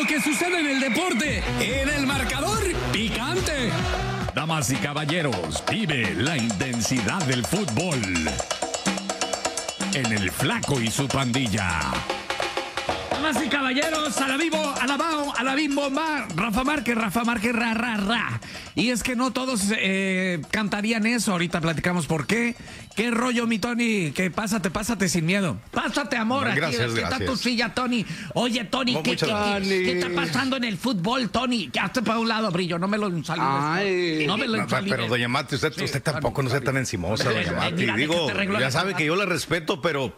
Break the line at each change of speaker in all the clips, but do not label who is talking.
que sucede en el deporte, en el marcador picante. Damas y caballeros, vive la intensidad del fútbol en el Flaco y su pandilla. Damas y caballeros, a la vivo, a la bao, a la bimbo, Rafa Márquez, ra, ra, ra. Y es que no todos cantarían eso. Ahorita platicamos por qué. ¿Qué rollo, mi Tony? Que pásate sin miedo. Pásate, amor.
No, gracias,
aquí está tu silla, Tony. Oye, Tony,
No,
¿qué está pasando en el fútbol, Tony? Hazte para un lado, Brillo. No me lo saludes. No me lo saludes.
Pero, doña Mati, usted tampoco no sea tan encimosa, doña Mati. Digo, ya sabe que yo la respeto, pero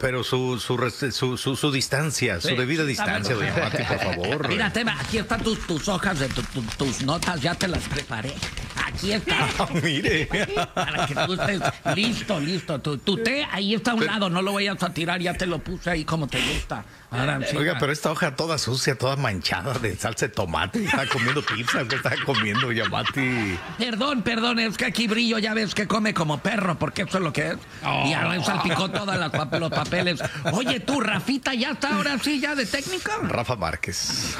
su distancia, su debida distancia, doña Mati, por favor.
Mírate, aquí están tus hojas, tus notas, ya te las preparé. Aquí está.
Mire.
Para que tú estés listo. Tu té ahí está a un lado, no lo vayas a tirar, ya te lo puse ahí como te gusta. Ahora,
oiga, pero esta hoja toda sucia, toda manchada de salsa de tomate. Está comiendo pizza, ¿qué está comiendo, doña Mati?
Perdón, es que aquí Brillo ya ves que come como perro, porque eso es lo que es. Y ahora salpicó todos los papeles. Oye, tú, Rafita, ¿ya está ahora sí ya de técnico?
Rafa Márquez,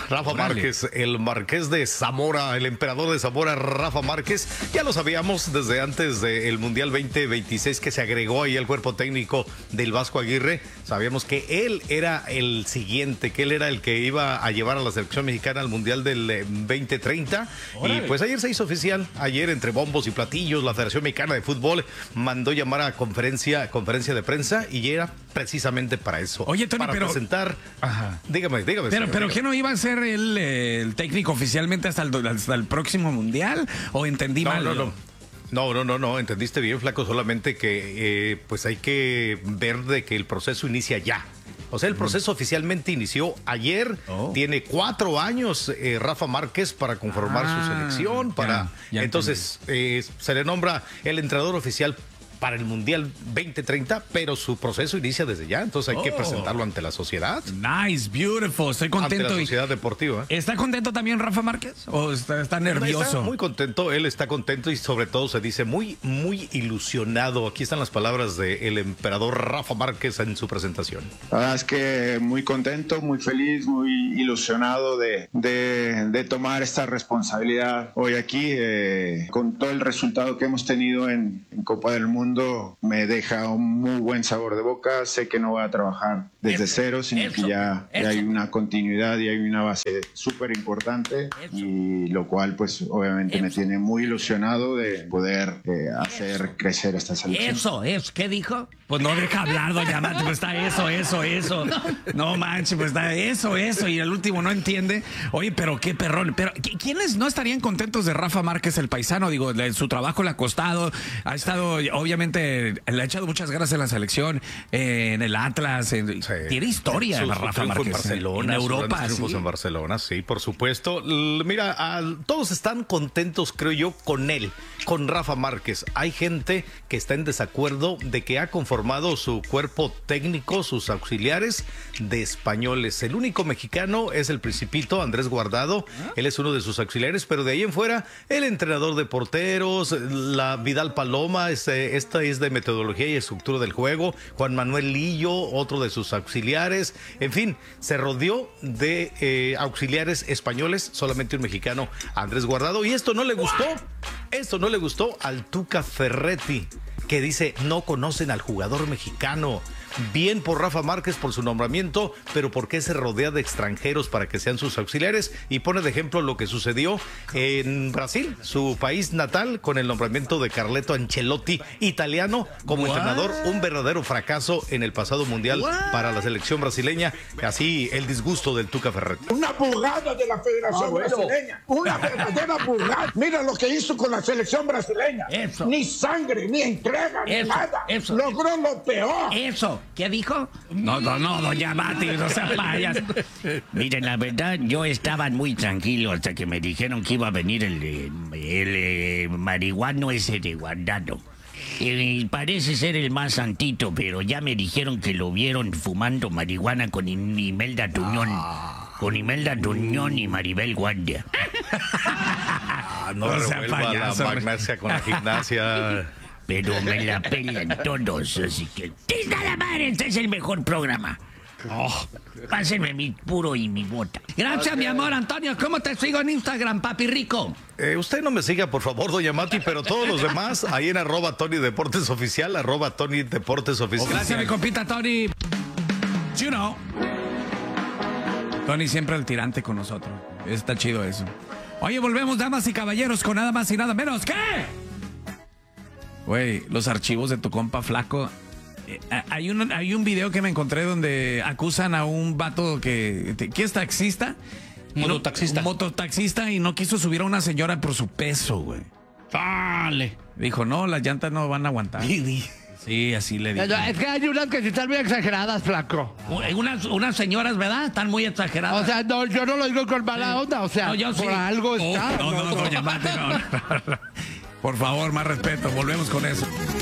el marqués de Zamora, el emperador de Zamora, Rafa Márquez. Ya lo sabíamos desde antes del Mundial 2026 que se agregó ahí al cuerpo técnico del Vasco Aguirre. Sabíamos que él era el siguiente, que él era el que iba a llevar a la selección mexicana al Mundial del 2030. ¡Órale! Y pues ayer se hizo oficial, ayer entre bombos y platillos, la Federación Mexicana de Fútbol mandó llamar a conferencia de prensa y era precisamente para eso.
Oye, Tony,
para presentar. Ajá. Dígame.
Pero ¿qué no iba a ser el técnico oficialmente hasta el próximo Mundial? ¿O entendí mal?
No, entendiste bien, Flaco, solamente que pues hay que ver de que el proceso inicia ya. O sea, el proceso oficialmente inició ayer. Tiene 4 años Rafa Márquez para conformar su selección. Entonces, se le nombra el entrenador oficial para el Mundial 2030, pero su proceso inicia desde ya, entonces hay que presentarlo ante la sociedad.
Nice, beautiful, estoy contento.
Ante la sociedad deportiva.
¿Está contento también Rafa Márquez? ¿O está nervioso?
Está muy contento, él está contento y sobre todo se dice muy ilusionado. Aquí están las palabras del emperador Rafa Márquez en su presentación.
La verdad es que muy contento, muy feliz, muy ilusionado de tomar esta responsabilidad hoy aquí, con todo el resultado que hemos tenido en Copa del Mundo. Me deja un muy buen sabor de boca. Sé que no voy a trabajar desde cero, sino que ya hay una continuidad y hay una base súper importante, y lo cual pues obviamente me tiene muy ilusionado de poder hacer crecer esta selección.
¿Qué dijo? Pues no deja hablar, doña Mati, pues está eso. No manches, pues está eso, y el último no entiende. Oye, pero qué perrón. Pero ¿quiénes no estarían contentos de Rafa Márquez, el paisano? Digo, su trabajo le ha costado, ha estado, obviamente, le ha echado muchas ganas en la selección, en el Atlas, tiene historia Rafa Márquez.
En Barcelona,
en Europa.
Triunfos en Barcelona, sí, por supuesto. Mira, todos están contentos, creo yo, con él, con Rafa Márquez. Hay gente que está en desacuerdo de que ha conformado su cuerpo técnico, sus auxiliares, de españoles. El único mexicano es el Principito, Andrés Guardado. Él es uno de sus auxiliares, pero de ahí en fuera, el entrenador de porteros, la Vidal Paloma, esta es de metodología y estructura del juego. Juan Manuel Lillo, otro de sus auxiliares. En fin, se rodeó de auxiliares españoles, solamente un mexicano, Andrés Guardado. Y esto no le gustó al Tuca Ferretti, que dice: no conocen al jugador mexicano. Bien por Rafa Márquez por su nombramiento, pero ¿por qué se rodea de extranjeros para que sean sus auxiliares? Y pone de ejemplo lo que sucedió en Brasil, su país natal, con el nombramiento de Carleto Ancelotti, italiano, como entrenador. Un verdadero fracaso en el pasado mundial para la selección brasileña. Así el disgusto del Tuca Ferretti.
Una burrada de la Federación Brasileña. Una verdadera burrada. Mira lo que hizo con la selección brasileña. Ni sangre, ni entrega, ni nada. Logró lo peor.
¿Qué dijo? No, doña Mati, no sea payas.
Miren, la verdad, yo estaba muy tranquilo hasta que me dijeron que iba a venir el marihuano ese de Guardado. Parece ser el más santito, pero ya me dijeron que lo vieron fumando marihuana con Imelda Tuñón. Con Imelda Tuñón y Maribel Guardia.
No revuelva la magnacia con la gimnasia.
Pero me la pelan todos, así que... ¡Tista la madre! Este es el mejor programa. Pásenme mi puro y mi bota.
Gracias, mi amor, Antonio. ¿Cómo te sigo en Instagram, papi rico?
Usted no me siga, por favor, doña Mati, pero todos los demás, ahí en @TonyDeportesOficial, @TonyDeportesOficial.
Gracias, mi compita Tony. You know. Tony siempre el tirante con nosotros. Está chido eso. Oye, volvemos, damas y caballeros, con nada más y nada menos que... Güey, los archivos de tu compa flaco. Hay un video que me encontré donde acusan a un vato que es taxista.
Mototaxista.
Un mototaxista y no quiso subir a una señora por su peso, güey.
Dale.
Dijo, no, las llantas no van a aguantar. Sí, así le dijo.
Es que hay unas que sí están muy exageradas, flaco.
Unas señoras, ¿verdad? Están muy exageradas.
O sea, no, yo no lo digo con mala onda. O sea,
no, yo sí.
por algo está.
No, doña Mate, no. Por favor, más respeto. Volvemos con eso.